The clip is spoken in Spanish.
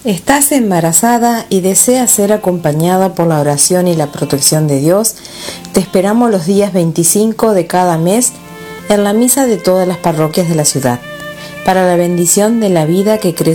¿Estás embarazada y deseas ser acompañada por la oración y la protección de Dios? Te esperamos los días 25 de cada mes en la misa de todas las parroquias de la ciudad, para la bendición de la vida que crece